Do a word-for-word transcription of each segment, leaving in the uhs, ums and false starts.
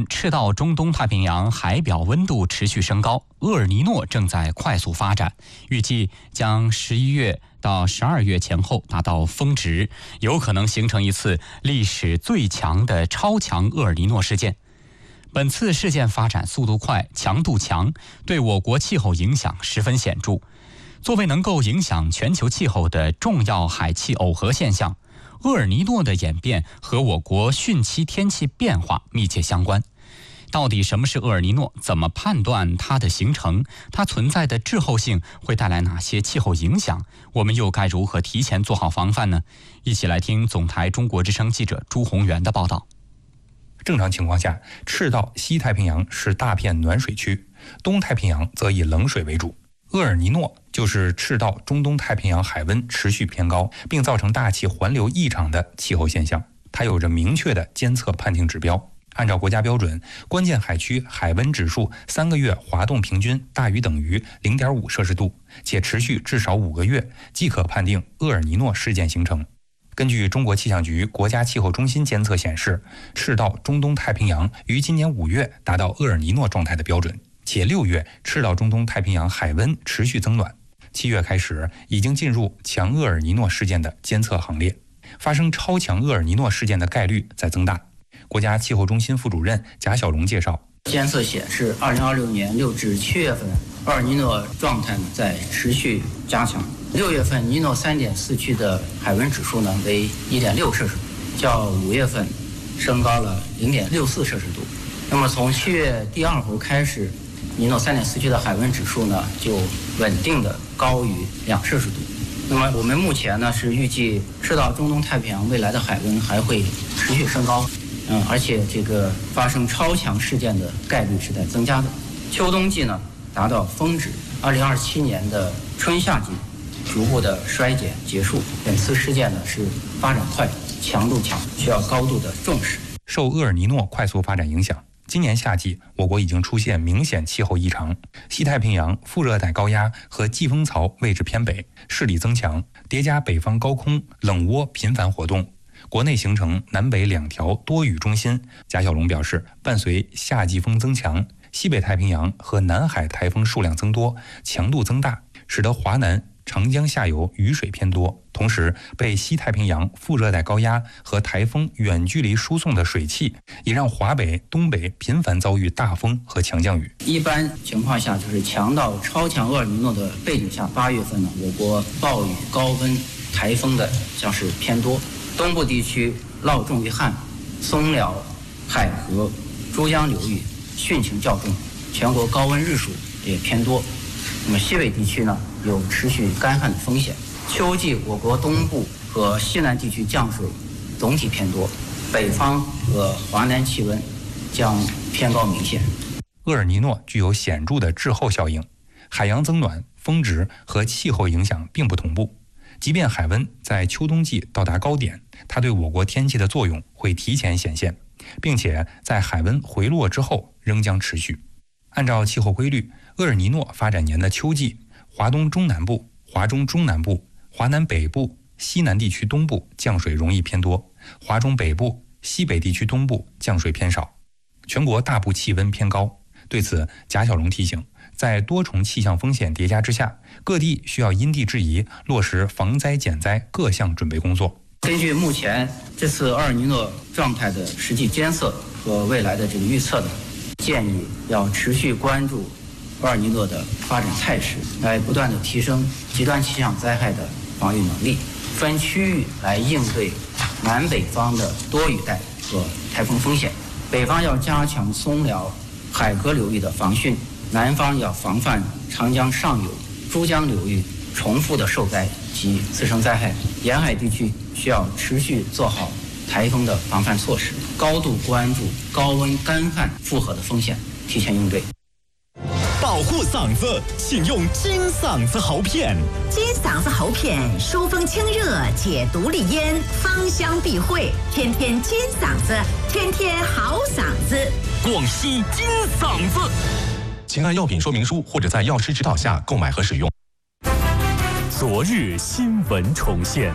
赤道中东太平洋海表温度持续升高，厄尔尼诺正在快速发展，预计将十一月到十二月前后达到峰值，有可能形成一次历史最强的超强厄尔尼诺事件。本次事件发展速度快、强度强，对我国气候影响十分显著。作为能够影响全球气候的重要海气耦合现象，厄尔尼诺的演变和我国汛期天气变化密切相关。到底什么是厄尔尼诺？怎么判断它的形成？它存在的滞后性会带来哪些气候影响？我们又该如何提前做好防范呢？一起来听总台中国之声记者朱宏元的报道。 正常情况下，赤道西太平洋是大片暖水区，东太平洋则以冷水为主。厄尔尼诺就是赤道中东太平洋海温持续偏高，并造成大气环流异常的气候现象。它有着明确的监测判定指标。按照国家标准，关键海区海温指数三个月滑动平均大于等于 零点五摄氏度，且持续至少五个月，即可判定厄尔尼诺事件形成。根据中国气象局国家气候中心监测显示，赤道中东太平洋于今年五月达到厄尔尼诺状态的标准，且六月赤道中东太平洋海温持续增暖，七月开始已经进入强厄尔尼诺事件的监测行列，发生超强厄尔尼诺事件的概率在增大。国家气候中心副主任贾小龙介绍， 监测显示，二零二六年六至七月份，厄尔尼诺状态呢在持续加强。六月份尼诺三点四区的海温指数呢为一点六摄氏度，较五月份升高了零点六四摄氏度。那么从七月第二周开始，尼诺三点四区的海温指数呢就稳定的高于两摄氏度。那么我们目前呢是预计赤道中东太平洋未来的海温还会持续升高，嗯，而且这个发生超强事件的概率是在增加的。秋冬季呢达到峰值，二零二七年的春夏季逐步的衰减结束。本次事件呢是发展快、强度强，需要高度的重视。 受厄尔尼诺快速发展影响，今年夏季我国已经出现明显气候异常，西太平洋副热带高压和季风槽位置偏北，势力增强，叠加北方高空冷涡频繁活动，国内形成南北两条多雨中心。贾小龙表示，伴随夏季风增强，西北太平洋和南海台风数量增多，强度增大，使得华南长江下游雨水偏多，同时被西太平洋副热带高压和台风远距离输送的水汽，也让华北、东北频繁遭遇大风和强降雨。 一般情况下，就是强到超强厄尔尼诺的背景下，八月份呢，我国暴雨、高温、台风的将是偏多。东部地区涝重于旱，松辽、海河、珠江流域汛情较重，全国高温日数也偏多。那么西北地区呢，有持续干旱的风险。秋季我国东部和西南地区降水总体偏多，北方和华南气温将偏高明显。 厄尔尼诺具有显著的滞后效应，海洋增暖、峰值和气候影响并不同步。即便海温在秋冬季到达高点，它对我国天气的作用会提前显现，并且在海温回落之后仍将持续。按照气候规律，厄尔尼诺发展年的秋季，华东中南部、华中中南部、华南北部、西南地区东部降水容易偏多，华中北部、西北地区东部降水偏少，全国大部气温偏高。对此，贾小龙提醒，在多重气象风险叠加之下，各地需要因地制宜，落实防灾减灾各项准备工作。 根据目前这次厄尔尼诺状态的实际监测和未来的这个预测呢，建议要持续关注厄尔尼诺的发展态势，来不断的提升极端气象灾害的防御能力，分区域来应对南北方的多雨带和台风风险。北方要加强松辽、海河流域的防汛，南方要防范长江上游、珠江流域重复的受灾及次生灾害。沿海地区需要持续做好台风的防范措施，高度关注高温干旱复合的风险，提前应对。 保护嗓子，请用金嗓子喉片。 金嗓子喉片疏风清热，解毒利咽，芳香避秽，天天金嗓子，天天好嗓子。 广西金嗓子，请按药品说明书或者在药师指导下购买和使用。昨日新闻重现。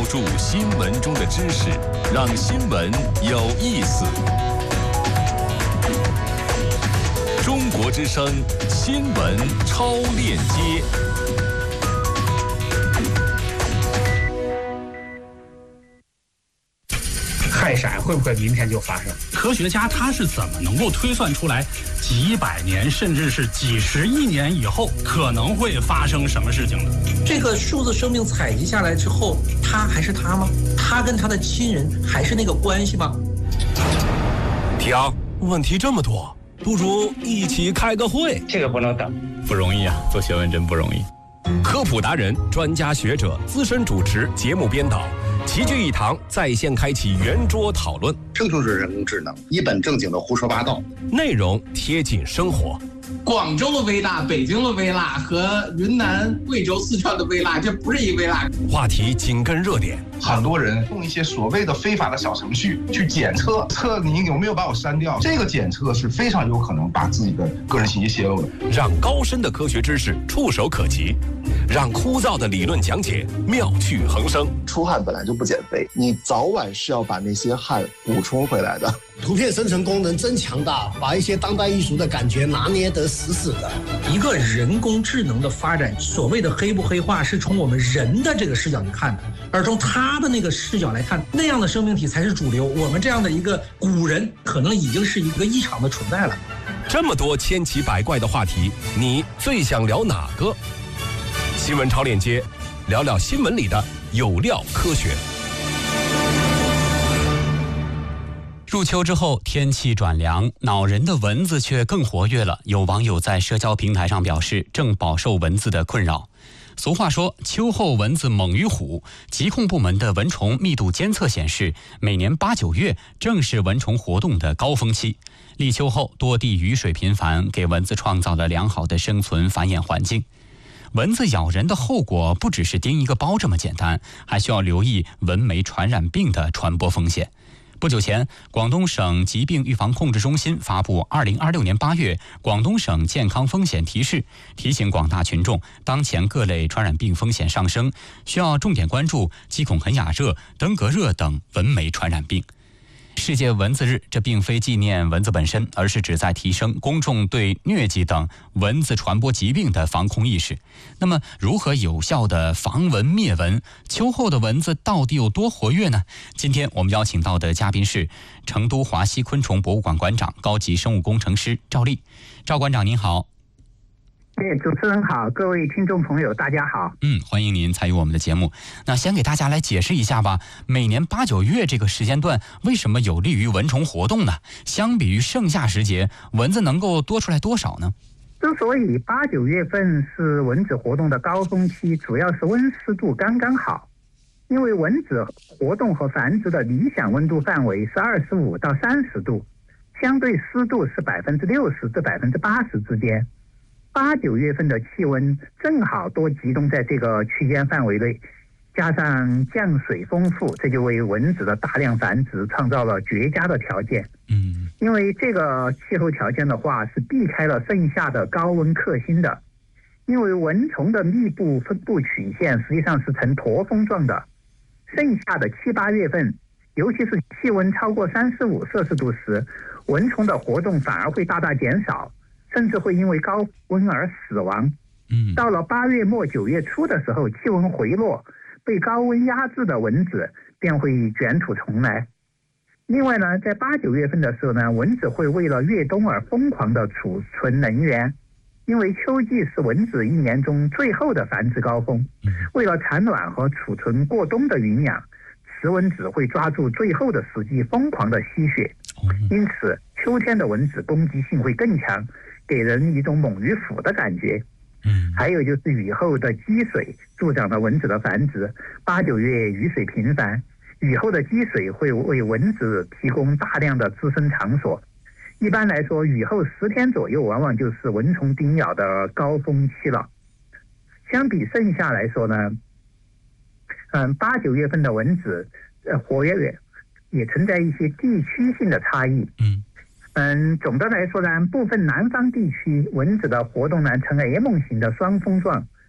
标注新闻中的知识，让新闻有意思。中国之声新闻超链接。 氦闪会不会明天就发生？科学家他是怎么能够推算出来几百年甚至是几十亿年以后可能会发生什么事情的？ 这个数字生命采集下来之后，他还是他吗？他跟他的亲人还是那个关系吗？ 听，问题这么多，不如一起开个会。 这个不能等， 不容易啊，做学问真不容易。 科普达人、专家学者、资深主持、节目编导齐聚一堂，在线开启圆桌讨论。 这就是人工智能，一本正经的胡说八道， 内容贴近生活。 广州的微辣、北京的微辣和云南、贵州、四川的微辣，这不是一微辣。 话题紧跟热点， 很多人用一些所谓的非法的小程序去检测，测你有没有把我删掉。这个检测是非常有可能把自己的个人信息泄露的。 让高深的科学知识触手可及，让枯燥的理论讲解妙趣横生。 出汗本来就不减肥，你早晚是要把那些汗补充回来的。 图片生成功能真强大，把一些当代艺术的感觉拿捏得死死的。 一个人工智能的发展，所谓的黑不黑化是从我们人的这个视角去看的，而从他的那个视角来看，那样的生命体才是主流。我们这样的一个古人，可能已经是一个异常的存在了。 这么多千奇百怪的话题，你最想聊哪个？新闻超链接，聊聊新闻里的有料科学。 入秋之后，天气转凉，恼人的蚊子却更活跃了。有网友在社交平台上表示，正饱受蚊子的困扰。俗话说，秋后蚊子猛于虎。疾控部门的蚊虫密度监测显示，每年八九月正是蚊虫活动的高峰期。立秋后，多地雨水频繁，给蚊子创造了良好的生存繁衍环境。蚊子咬人的后果不只是叮一个包这么简单，还需要留意蚊媒传染病的传播风险。不久前，广东省疾病预防控制中心发布二零二六年八月广东省健康风险提示，提醒广大群众，当前各类传染病风险上升，需要重点关注鸡孔痕哑热、登革热等蚊媒传染病。世界蚊子日，这并非纪念蚊子本身，而是旨在提升公众对疟疾等蚊子传播疾病的防控意识。那么，如何有效的防蚊灭蚊？秋后的蚊子到底有多活跃呢？今天我们邀请到的嘉宾是成都华西昆虫博物馆馆长、高级生物工程师赵丽。赵馆长您好。 哎，主持人好，各位听众朋友大家好。 嗯，欢迎您参与我们的节目。那先给大家来解释一下吧，每年八九月这个时间段为什么有利于蚊虫活动呢？相比于盛夏时节，蚊子能够多出来多少呢？ 之所以八九月份是蚊子活动的高峰期，主要是温湿度刚刚好。因为蚊子活动和繁殖的理想温度范围是二十五到三十度，相对湿度是百分之六十至百分之八十之间。八九月份的气温正好多集中在这个区间范围内，加上降水丰富，这就为蚊子的大量繁殖创造了绝佳的条件。 嗯， 因为这个气候条件的话，是避开了盛夏的高温克星的。因为蚊虫的密布分布曲线实际上是呈驼峰状的，盛夏的七八月份，尤其是气温超过三十五摄氏度时，蚊虫的活动反而会大大减少，甚至会因为高温而死亡。 嗯， 到了八月末九月初的时候，气温回落，被高温压制的蚊子便会卷土重来。另外呢，在八九月份的时候呢，蚊子会为了越冬而疯狂的储存能源，因为秋季是蚊子一年中最后的繁殖高峰。为了产卵和储存过冬的营养，雌蚊子会抓住最后的时机疯狂的吸血，因此秋天的蚊子攻击性会更强，给人一种猛于虎的感觉。 嗯， 还有就是雨后的积水助长了蚊子的繁殖。八九月雨水频繁，雨后的积水会为蚊子提供大量的滋生场所。一般来说，雨后十天左右，往往就是蚊虫叮咬的高峰期了。相比盛夏来说呢，嗯，八九月份的蚊子呃活跃也存在一些地区性的差异。 嗯。 嗯，总的来说呢，部分南方地区蚊子的活动呢呈 M 型的双峰状，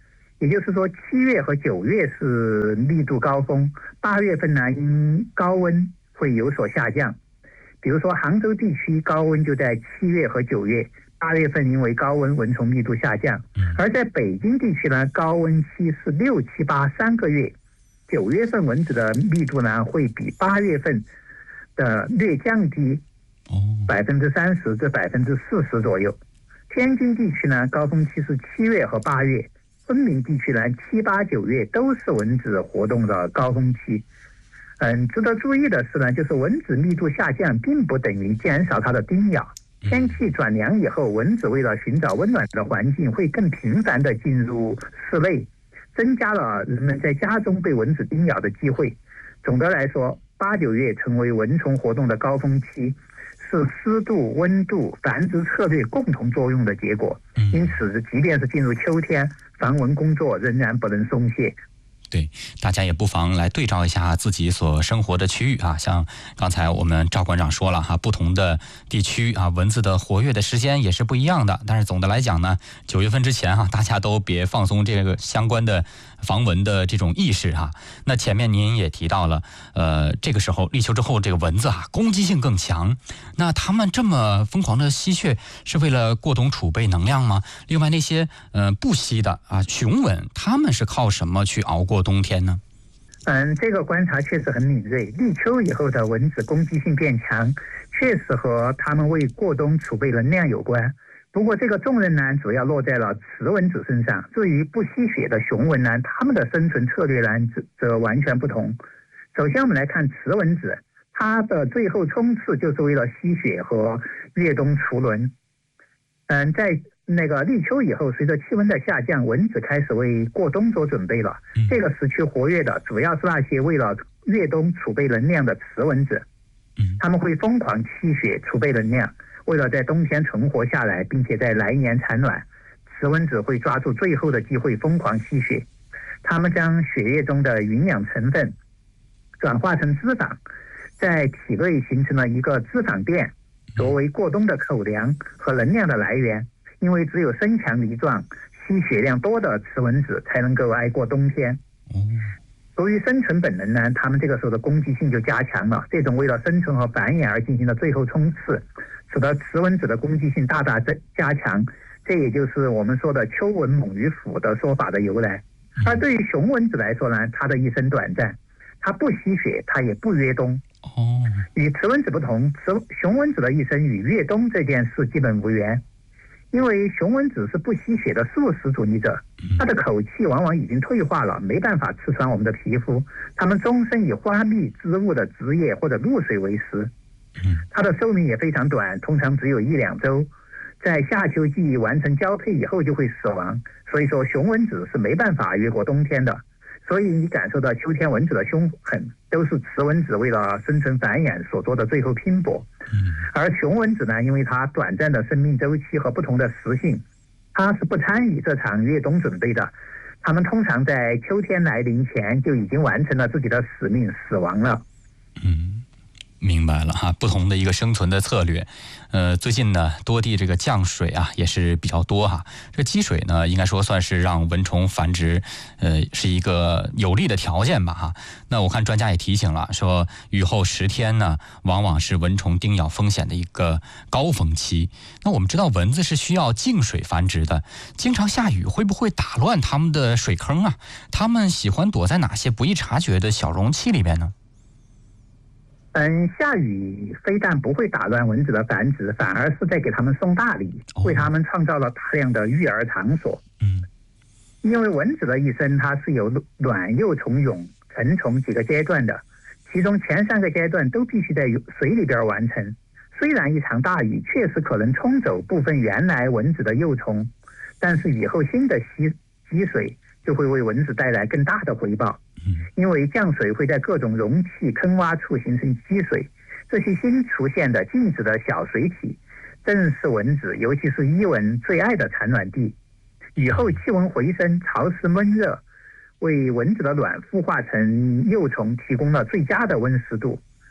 也就是说七月和九月是密度高峰，八月份呢因高温会有所下降。比如说杭州地区高温就在七月和九月，八月份因为高温蚊虫密度下降。而在北京地区呢，高温期是六七八三个月，九月份蚊子的密度呢会比八月份的略降低百分之三十至百分之四十左右。天津地区呢，高峰期是七月和八月，昆明地区呢七八九月都是蚊子活动的高峰期。嗯，值得注意的是呢，就是蚊子密度下降并不等于减少它的叮咬。天气转凉以后，蚊子为了寻找温暖的环境，会更频繁地进入室内，增加了人们在家中被蚊子叮咬的机会。总的来说，八九月成为蚊虫活动的高峰期，是湿度、温度、繁殖策略共同作用的结果。因此，即便是进入秋天，防蚊工作仍然不能松懈。 对，大家也不妨来对照一下自己所生活的区域啊，像刚才我们赵馆长说了哈，不同的地区啊，蚊子的活跃的时间也是不一样的。但是总的来讲呢，九月份之前哈、啊，大家都别放松这个相关的防蚊的这种意识哈、啊。那前面您也提到了，呃，这个时候立秋之后，这个蚊子啊，攻击性更强。那他们这么疯狂的吸血，是为了过冬储备能量吗？另外那些呃不吸的啊，雄蚊，他们是靠什么去熬过冬天呢？ 嗯，这个观察确实很敏锐。立秋以后的蚊子攻击性变强，确实和他们为过冬储备能量有关。不过这个重任呢，主要落在了雌蚊子身上。至于不吸血的雄蚊呢，它们的生存策略呢，则完全不同。首先我们来看雌蚊子，它的最后冲刺就是为了吸血和越冬除卵。嗯，在那个立秋以后，随着气温的下降，蚊子开始为过冬做准备了。这个时期活跃的主要是那些为了越冬储备能量的雌蚊子，他们会疯狂吸血储备能量，为了在冬天存活下来，并且在来年产卵。雌蚊子会抓住最后的机会疯狂吸血，它们将血液中的营养成分转化成脂肪，在体内形成了一个脂肪垫，作为过冬的口粮和能量的来源。因为只有身强力壮、吸血量多的雌蚊子才能够挨过冬天。由于生存本能呢，它们这个时候的攻击性就加强了。这种为了生存和繁衍而进行的最后冲刺，使得雌蚊子的攻击性大大加强。这也就是我们说的秋蚊猛于虎的说法的由来。而对于雄蚊子来说呢，它的一生短暂，它不吸血，它也不越冬。与雌蚊子不同，雌雄蚊子的一生与越冬这件事基本无缘。因为雄蚊子是不吸血的素食主义者，它的口气往往已经退化了，没办法刺穿我们的皮肤。它们终身以花蜜植物的汁液或者露水为食，它的寿命也非常短，通常只有一两周，在夏秋季完成交配以后就会死亡。所以说雄蚊子是没办法越过冬天的。所以你感受到秋天蚊子的凶狠，都是雌蚊子为了生存繁衍所做的最后拼搏。而雄蚊子呢，因为它短暂的生命周期和不同的食性，它是不参与这场越冬准备的。它们通常在秋天来临前就已经完成了自己的使命，死亡了。 嗯，明白了哈，不同的一个生存的策略。呃，最近呢，多地这个降水啊也是比较多哈。这个积水呢，应该说算是让蚊虫繁殖，呃，是一个有利的条件吧哈。那我看专家也提醒了，说雨后十天呢，往往是蚊虫叮咬风险的一个高峰期。那我们知道蚊子是需要静水繁殖的，经常下雨会不会打乱它们的水坑啊？它们喜欢躲在哪些不易察觉的小容器里边呢？ 嗯，下雨非但不会打乱蚊子的繁殖，反而是在给它们送大礼，为它们创造了大量的育儿场所。 嗯， 因为蚊子的一生它是有卵、幼虫、蛹、成虫几个阶段的，其中前三个阶段都必须在水里边完成。虽然一场大雨确实可能冲走部分原来蚊子的幼虫，但是以后新的积积水就会为蚊子带来更大的回报。因为降水会在各种容器、坑洼处形成积水，这些新出现的静止的小水体，正是蚊子，尤其是伊蚊最爱的产卵地。雨后气温回升，潮湿闷热，为蚊子的卵孵化成幼虫提供了最佳的温湿度。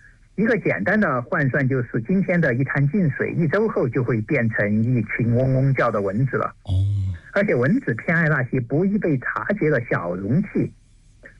一个简单的换算就是，今天的一滩净水，一周后就会变成一群嗡嗡叫的蚊子了。 哦， 而且蚊子偏爱那些不易被察觉的小容器，